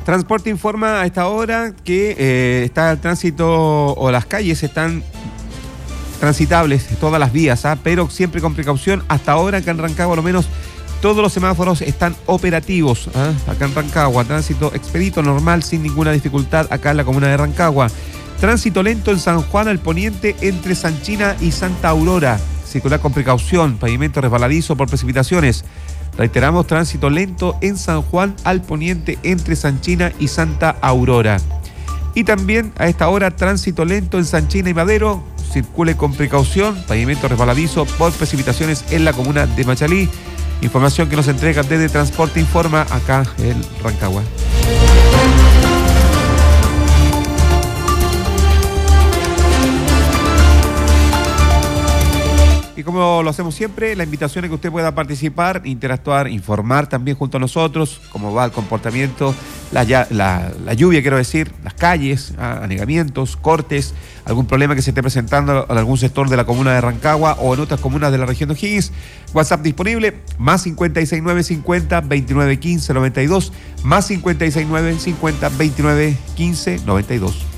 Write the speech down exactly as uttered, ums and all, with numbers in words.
Transporte informa a esta hora que eh, está el tránsito o las calles están transitables, todas las vías, ¿ah? Pero siempre con precaución. Hasta ahora acá en Rancagua, al menos todos los semáforos están operativos, ¿ah? Acá en Rancagua, tránsito expedito, normal, sin ninguna dificultad acá en la comuna de Rancagua. Tránsito lento en San Juan al poniente entre Sanchina y Santa Aurora. Circular con precaución, pavimento resbaladizo por precipitaciones. Reiteramos, tránsito lento en San Juan al poniente entre Sanchina y Santa Aurora. Y también a esta hora, tránsito lento en Sanchina y Madero. Circule con precaución, pavimento resbaladizo por precipitaciones en la comuna de Machalí. Información que nos entrega desde Transporte Informa acá en Rancagua. Y como lo hacemos siempre, la invitación es que usted pueda participar, interactuar, informar también junto a nosotros cómo va el comportamiento, la, la, la lluvia, quiero decir, las calles, anegamientos, cortes, algún problema que se esté presentando en algún sector de la comuna de Rancagua o en otras comunas de la región de O'Higgins. WhatsApp disponible, más cincuenta y seis nueve cincuenta veintinueve quince noventa y dos, más cincuenta y seis nueve cincuenta veintinueve quince noventa y dos.